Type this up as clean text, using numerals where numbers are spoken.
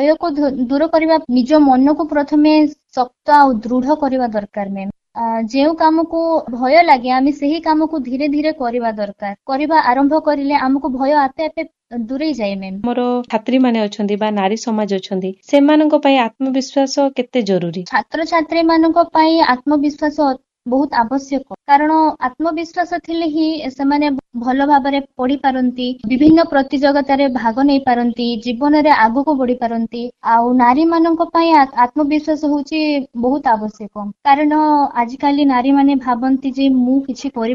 ଭୟକୁ ଦୂର କରିବା, ନିଜ ମନକୁ ପ୍ରଥମେ ଶକ୍ତ ଆଉ ଦୃଢ କରିବା ଦରକାର ମ୍ୟାମ୍। ଯେଉଁ କାମକୁ ଭୟ ଲାଗେ ଆମେ ସେହି କାମକୁ ଧୀରେ ଧୀରେ କରିବା ଦରକାର। କରିବା ଆରମ୍ଭ କରିଲେ ଆମକୁ ଭୟ ଆପେ ଆପେ ଦୂରେଇ ଯାଏ ମ୍ୟାମ୍। ଆମର ଛାତ୍ରୀ ମାନେ ଅଛନ୍ତି ବା ନାରୀ ସମାଜ ଅଛନ୍ତି, ସେମାନଙ୍କ ପାଇଁ ଆତ୍ମବିଶ୍ୱାସ କେତେ ଜରୁରୀ? ଛାତ୍ରଛାତ୍ରୀ ମାନଙ୍କ ପାଇଁ ଆତ୍ମବିଶ୍ୱାସ ବହୁତ ଆବଶ୍ୟକ, କାରଣ ଆତ୍ମବିଶ୍ୱାସ ଥିଲେ ହିଁ ସେମାନେ ଭଲ ଭାବରେ ପଢି ପାରନ୍ତି, ବିଭିନ୍ନ ପ୍ରତିଯୋଗିତାରେ ଭାଗ ନେଇ ପାରନ୍ତି, ଜୀବନରେ ଆଗକୁ ବଢି ପାରନ୍ତି। ଆଉ ନାରୀ ମାନଙ୍କ ପାଇଁ ଆତ୍ମବିଶ୍ୱାସ ହଉଛି ବହୁତ ଆବଶ୍ୟକ, କାରଣ ଆଜିକାଲି ନାରୀ ମାନେ ଭାବନ୍ତି ଯେ ମୁଁ କିଛି କରି